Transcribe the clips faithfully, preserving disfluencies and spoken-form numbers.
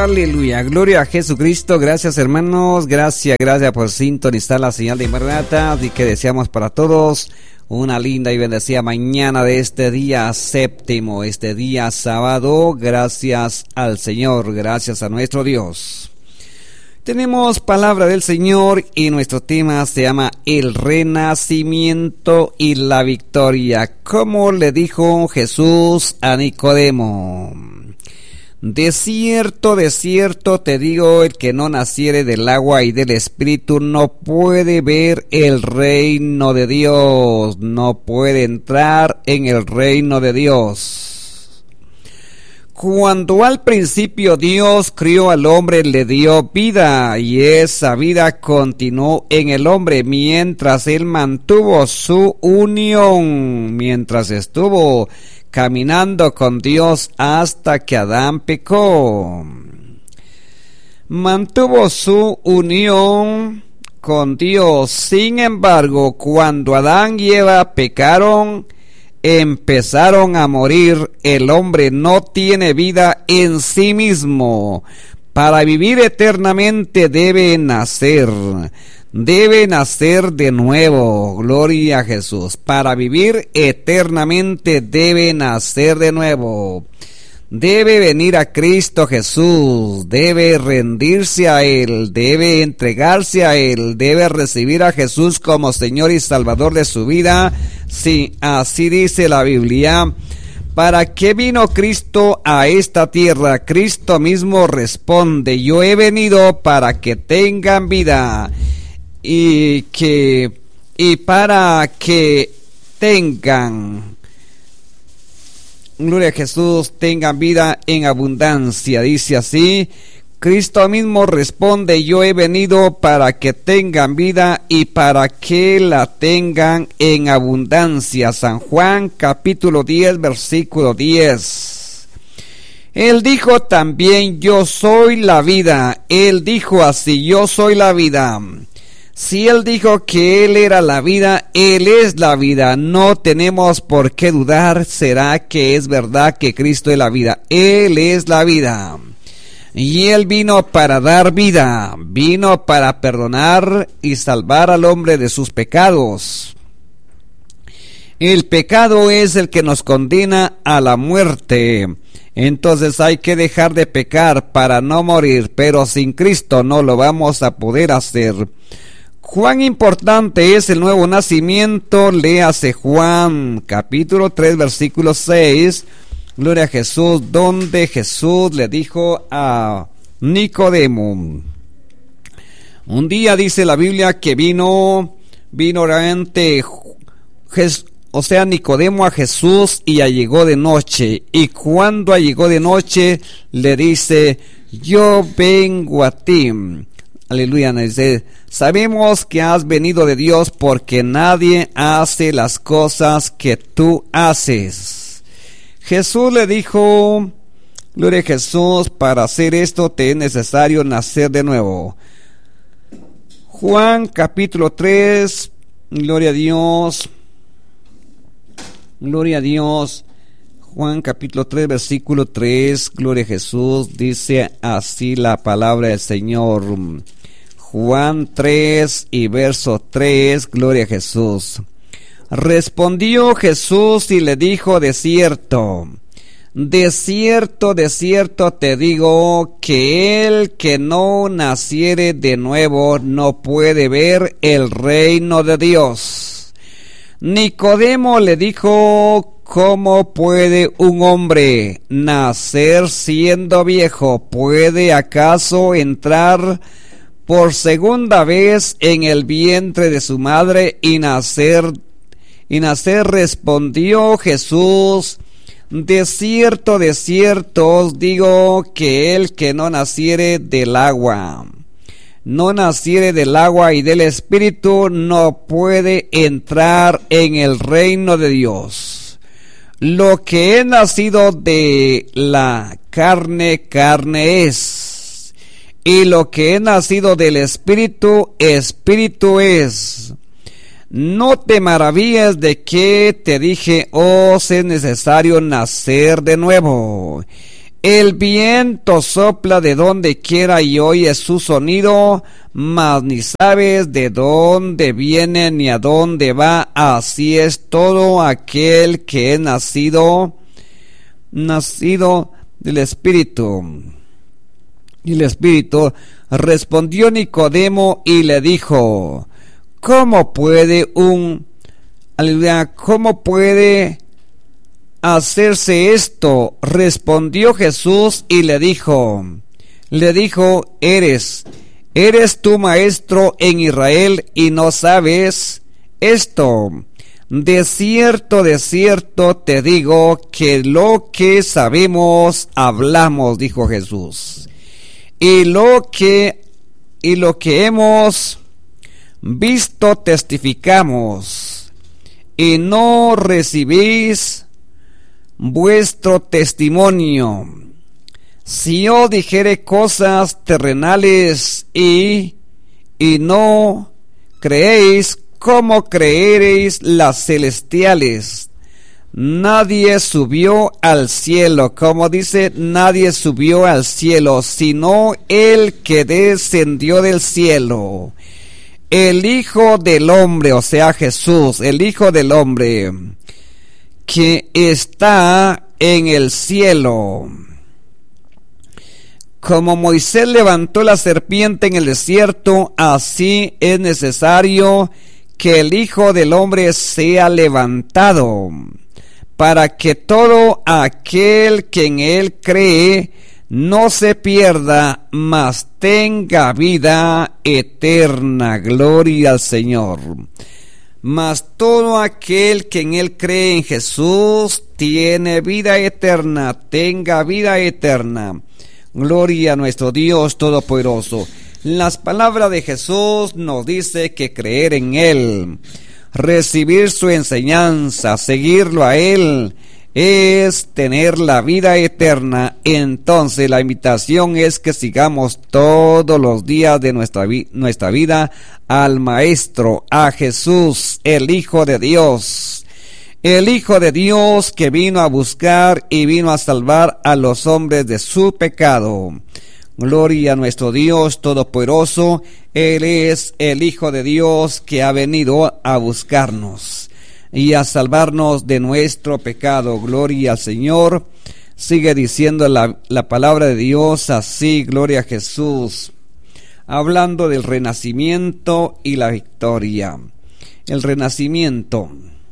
Aleluya, gloria a Jesucristo. Gracias, hermanos, gracias, gracias por sintonizar la señal de Maranata, y que deseamos para todos una linda y bendecida mañana de este día séptimo, este día sábado. Gracias al Señor, gracias a nuestro Dios. Tenemos palabra del Señor y nuestro tema se llama el renacimiento y la victoria, como le dijo Jesús a Nicodemo. De cierto, de cierto te digo, el que no naciere del agua y del Espíritu no puede ver el reino de Dios, no puede entrar en el reino de Dios. Cuando al principio Dios crió al hombre, le dio vida, y esa vida continuó en el hombre mientras él mantuvo su unión, mientras estuvo caminando con Dios hasta que Adán pecó. Mantuvo su unión con Dios. Sin embargo, cuando Adán y Eva pecaron, empezaron a morir. El hombre no tiene vida en sí mismo. Para vivir eternamente debe nacer. Debe nacer de nuevo, gloria a Jesús. Para vivir eternamente debe nacer de nuevo. Debe venir a Cristo Jesús, debe rendirse a Él, debe entregarse a Él, debe recibir a Jesús como Señor y Salvador de su vida. Sí, así dice la Biblia. ¿Para qué vino Cristo a esta tierra? Cristo mismo responde: yo he venido para que tengan vida. Y que y para que tengan, gloria a Jesús, tengan vida en abundancia. Dice así, Cristo mismo responde: yo he venido para que tengan vida y para que la tengan en abundancia. San Juan capítulo diez versículo diez. Él dijo también: yo soy la vida. Él dijo así: yo soy la vida. Si Él dijo que Él era la vida, Él es la vida. No tenemos por qué dudar. ¿Será que es verdad que Cristo es la vida? Él es la vida. Y Él vino para dar vida. Vino para perdonar y salvar al hombre de sus pecados. El pecado es el que nos condena a la muerte. Entonces hay que dejar de pecar para no morir. Pero sin Cristo no lo vamos a poder hacer. Cuán importante es el nuevo nacimiento. Léase Juan capítulo tres versículo seis. Gloria a Jesús, donde Jesús le dijo a Nicodemo. Un día dice la Biblia que vino, vino realmente, o sea, Nicodemo a Jesús, y allegó de noche. Y cuando allegó de noche, le dice: yo vengo a ti. Aleluya, dice: sabemos que has venido de Dios, porque nadie hace las cosas que tú haces. Jesús le dijo, gloria a Jesús, para hacer esto te es necesario nacer de nuevo. Juan capítulo tres, gloria a Dios, gloria a Dios. Juan capítulo tres versículo tres, gloria a Jesús, dice así la palabra del Señor. Juan tres y verso tres, gloria a Jesús. Respondió Jesús y le dijo: de cierto, de cierto, de cierto te digo, que el que no naciere de nuevo no puede ver el reino de Dios. Nicodemo le dijo: ¿cómo puede un hombre nacer siendo viejo? ¿Puede acaso entrar por segunda vez en el vientre de su madre y nacer? Y nacer. Respondió Jesús: de cierto, de cierto os digo, que el que no naciere del agua, no naciere del agua y del Espíritu, no puede entrar en el reino de Dios. Lo que es nacido de la carne, carne es, y lo que es nacido del Espíritu, Espíritu es. No te maravilles de que te dije: os es necesario nacer de nuevo. El viento sopla de donde quiera y oyes su sonido, mas ni sabes de dónde viene ni a dónde va. Así es todo aquel que es nacido, nacido del Espíritu. Y el Espíritu respondió Nicodemo y le dijo: ¿Cómo puede un, aleluya, cómo puede hacerse esto? Respondió Jesús y le dijo, le dijo, eres, eres tú maestro en Israel y no sabes esto. De cierto, de cierto te digo que lo que sabemos hablamos, dijo Jesús, y lo que, y lo que hemos visto testificamos, y no recibís vuestro testimonio. Si yo dijere cosas terrenales y, y no creéis, ¿cómo creeréis las celestiales? Nadie subió al cielo, como dice, nadie subió al cielo, sino el que descendió del cielo, el Hijo del Hombre, o sea Jesús, el Hijo del Hombre, que está en el cielo. Como Moisés levantó la serpiente en el desierto, así es necesario que el Hijo del Hombre sea levantado, para que todo aquel que en él cree no se pierda, mas tenga vida eterna. Gloria al Señor. Mas todo aquel que en él cree en Jesús tiene vida eterna, tenga vida eterna. Gloria a nuestro Dios Todopoderoso. Las palabras de Jesús nos dice que creer en Él, recibir su enseñanza, seguirlo a Él, es tener la vida eterna. Entonces la invitación es que sigamos todos los días de nuestra, vi- nuestra vida al Maestro, a Jesús, el Hijo de Dios. El Hijo de Dios que vino a buscar y vino a salvar a los hombres de su pecado. Gloria a nuestro Dios Todopoderoso. Él es el Hijo de Dios que ha venido a buscarnos y a salvarnos de nuestro pecado. Gloria al Señor. Sigue diciendo la, la palabra de Dios así, gloria a Jesús, hablando del renacimiento y la victoria. El renacimiento,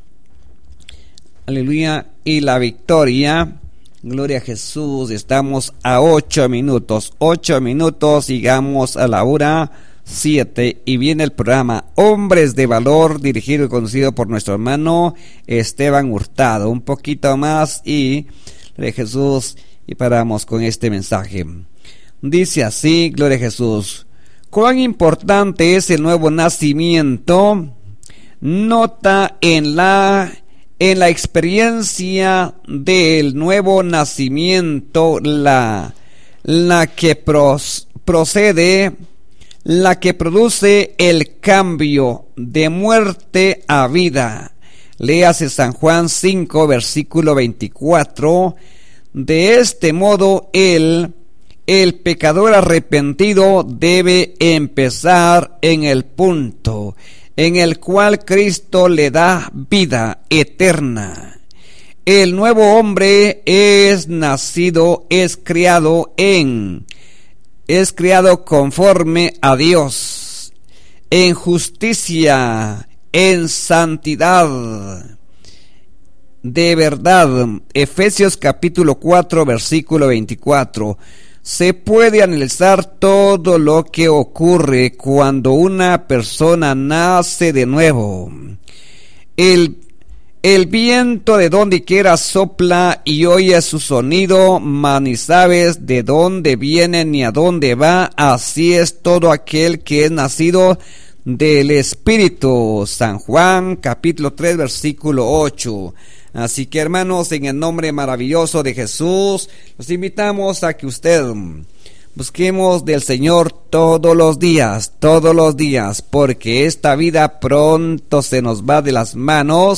aleluya, y la victoria. Gloria a Jesús. Estamos a ocho minutos, ocho minutos, llegamos a la hora siete y viene el programa Hombres de Valor, dirigido y conducido por nuestro hermano Esteban Hurtado. Un poquito más y de Jesús y paramos con este mensaje. Dice así, gloria a Jesús: cuán importante es el nuevo nacimiento. Nota en la en la experiencia del nuevo nacimiento la la que pros, procede la que produce el cambio de muerte a vida. Léase San Juan cinco, versículo veinticuatro. De este modo, el, el pecador arrepentido debe empezar en el punto en el cual Cristo le da vida eterna. El nuevo hombre es nacido, es criado en es criado conforme a Dios, en justicia, en santidad, de verdad. Efesios capítulo cuatro, versículo veinticuatro. Se puede analizar todo lo que ocurre cuando una persona nace de nuevo. El El viento de donde quiera sopla y oye su sonido, mas ni sabes de dónde viene ni a dónde va. Así es todo aquel que es nacido del Espíritu. San Juan capítulo tres, versículo ocho. Así que, hermanos, en el nombre maravilloso de Jesús, los invitamos a que usted busquemos del Señor todos los días, todos los días, porque esta vida pronto se nos va de las manos,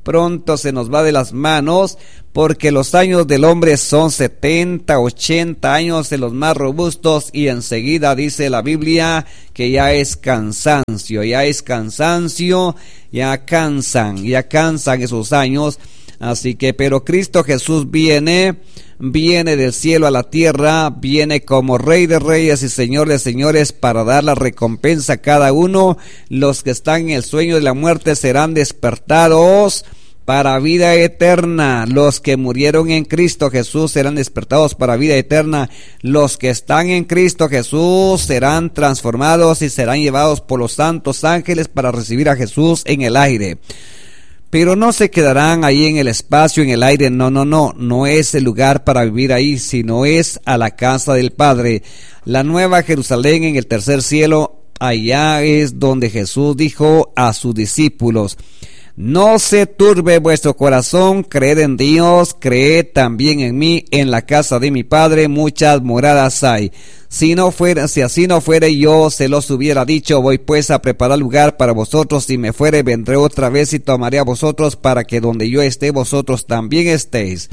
pronto se nos va de las manos, porque los años del hombre son setenta, ochenta años de los más robustos, y enseguida dice la Biblia que ya es cansancio, ya es cansancio, ya cansan, ya cansan esos años. Así que, pero Cristo Jesús viene, viene del cielo a la tierra, viene como Rey de Reyes y Señor de Señores para dar la recompensa a cada uno. Los que están en el sueño de la muerte serán despertados para vida eterna. Los que murieron en Cristo Jesús serán despertados para vida eterna. Los que están en Cristo Jesús serán transformados y serán llevados por los santos ángeles para recibir a Jesús en el aire. Pero no se quedarán ahí en el espacio, en el aire. No, no, no. No es el lugar para vivir ahí, sino es a la casa del Padre. La nueva Jerusalén en el tercer cielo. Allá es donde Jesús dijo a sus discípulos: no se turbe vuestro corazón, creed en Dios, creed también en mí. En la casa de mi Padre muchas moradas hay. Si no fuera, si así no fuere, yo se los hubiera dicho. Voy pues a preparar lugar para vosotros. Si me fuere, vendré otra vez y tomaré a vosotros, para que donde yo esté, vosotros también estéis.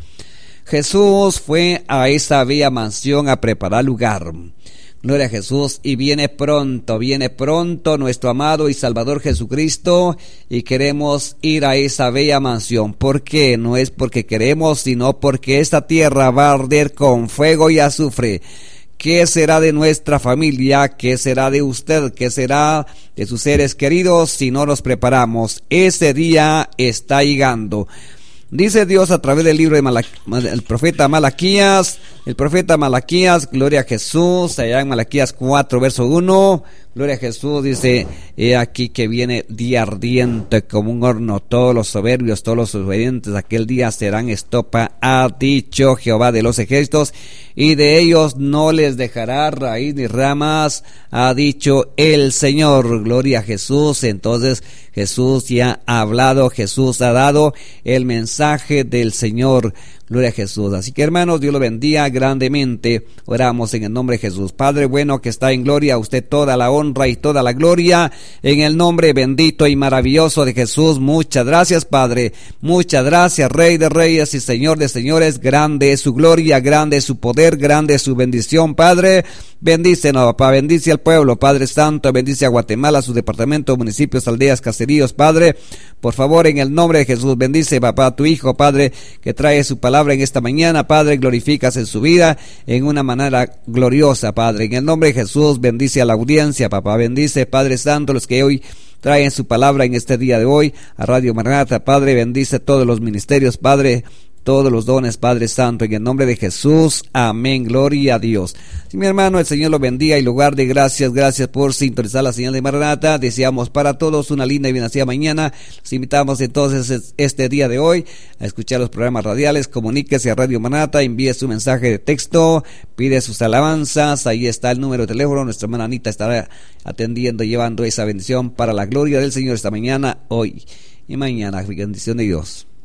Jesús fue a esa bella mansión a preparar lugar. Gloria a Jesús. Y viene pronto, viene pronto nuestro amado y Salvador Jesucristo, y queremos ir a esa bella mansión. ¿Por qué? No es porque queremos, sino porque esta tierra va a arder con fuego y azufre. ¿Qué será de nuestra familia? ¿Qué será de usted? ¿Qué será de sus seres queridos si no nos preparamos? Ese día está llegando. Dice Dios a través del libro de Malac- el profeta Malaquías, el profeta Malaquías, gloria a Jesús, allá en Malaquías cuatro, verso uno, gloria a Jesús, dice: he aquí que viene día ardiente como un horno, todos los soberbios, todos los obedientes, aquel día serán estopa, ha dicho Jehová de los ejércitos, y de ellos no les dejará raíz ni ramas, ha dicho el Señor. Gloria a Jesús. Entonces Jesús ya ha hablado, Jesús ha dado el mensaje del Señor. Gloria a Jesús. Así que, hermanos, Dios lo bendiga grandemente. Oramos en el nombre de Jesús. Padre bueno que está en gloria, a usted toda la honra y toda la gloria en el nombre bendito y maravilloso de Jesús. Muchas gracias, Padre. Muchas gracias, Rey de Reyes y Señor de Señores. Grande es su gloria, grande es su poder, grande es su bendición, Padre. Bendícenos, papá. Bendice al pueblo, Padre Santo. Bendice a Guatemala, sus departamentos, municipios, aldeas, caseríos, Padre. Por favor, en el nombre de Jesús, bendice, papá, a tu Hijo, Padre, que trae su palabra en esta mañana, Padre. Glorificas en su vida en una manera gloriosa, Padre. En el nombre de Jesús, bendice a la audiencia, papá. Bendice, Padre Santo, los que hoy traen su palabra en este día de hoy a Radio Maranata, Padre. Bendice todos los ministerios, Padre, todos los dones, Padre Santo, en el nombre de Jesús, amén, gloria a Dios. Sí, mi hermano, el Señor lo bendiga y lo guarde. Gracias, gracias por sintonizar la señal de Maranata. Deseamos para todos una linda y bendecida mañana. Los invitamos entonces este día de hoy a escuchar los programas radiales. Comuníquese a Radio Maranata, envíe su mensaje de texto, pide sus alabanzas, ahí está el número de teléfono. Nuestra hermana Anita estará atendiendo, llevando esa bendición para la gloria del Señor esta mañana, hoy y mañana. Bendición de Dios.